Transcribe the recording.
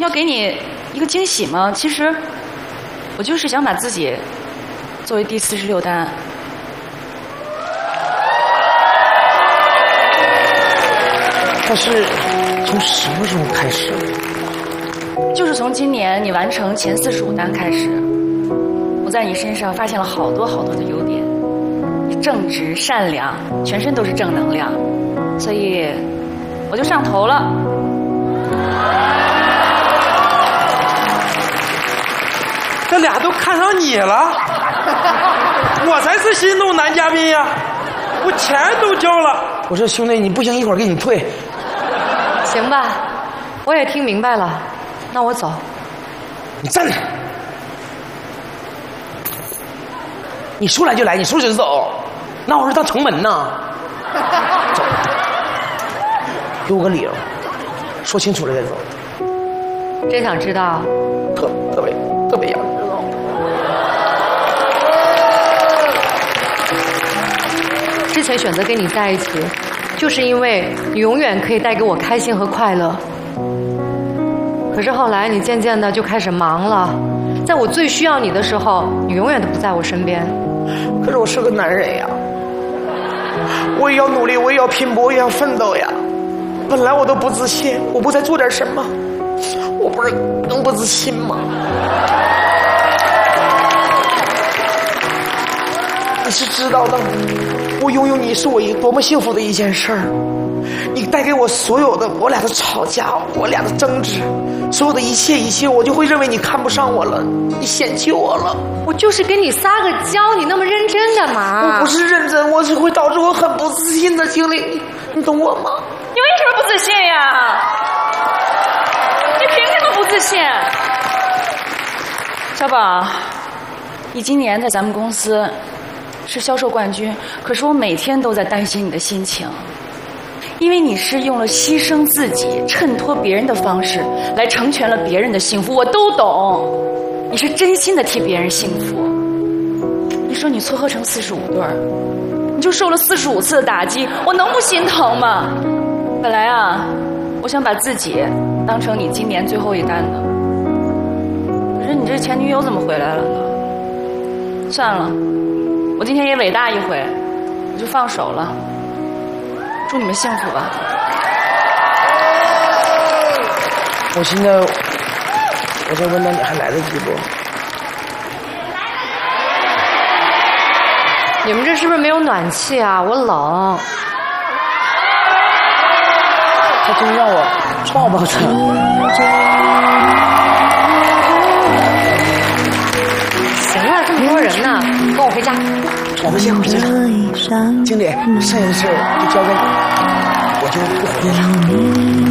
要给你一个惊喜吗？其实，我就是想把自己作为第46单。 但是从什么时候开始？ 就是从今年你完成前45单开始，我在你身上发现了好多好多的优点，你正直善良，全身都是正能量，所以我就上头了。 这俩都看上你了，我才是心动男嘉宾呀！我钱都交了。 我说兄弟，你不行，一会儿给你退。 行吧，我也听明白了，那我走。 你站着！你说来就来，你说走就走，拿我这当城门呢？走，给我个理由，说清楚了再走。 真想知道？ 特别想知道。 之前选择跟你在一起，就是因为你永远可以带给我开心和快乐。可是后来你渐渐的就开始忙了，在我最需要你的时候，你永远都不在我身边。 可是我是个男人呀，我也要努力，我也要拼搏，我也要奋斗呀。本来我都不自信，我不再做点什么，我不是更不自信吗？你是知道的，我拥有你是我多么幸福的一件事儿。你带给我所有的，我俩的吵架，我俩的争执，所有的一切，我就会认为你看不上我了，你嫌弃我了。 我就是跟你撒个娇，你那么认真干嘛？ 我不是认真，我只会导致我很不自信的经历，你懂我吗？ 你为什么不自信呀？你凭什么不自信？小宝，你今年在咱们公司是销售冠军，可是我每天都在担心你的心情，因为你是用了牺牲自己、衬托别人的方式来成全了别人的幸福，我都懂。你是真心的替别人幸福。你说你撮合成45对儿，你就受了45次的打击，我能不心疼吗？本来啊，我想把自己当成你今年最后一单的，可是你这前女友怎么回来了呢？算了，我今天也伟大一回，我就放手了。祝你们幸福吧。 我现在，我再问他，你还来得及不？ 你们这是不是没有暖气啊？我冷。 他真让我抱抱他。 行了，这么多人呢，跟我回家。 我们先回去了。经理，剩下的事就交给你，我就不回去了。